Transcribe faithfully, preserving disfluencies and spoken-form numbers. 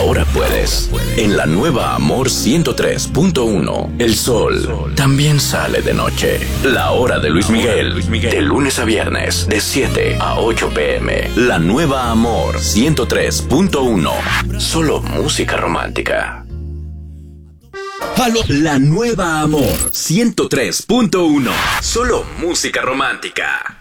ahora puedes. En la nueva Amor ciento tres punto uno, el sol también sale de noche. La hora de Luis Miguel, de lunes a viernes, de siete a ocho pm. La nueva Amor ciento tres punto uno, solo música romántica. La nueva Amor ciento tres punto uno, solo música romántica.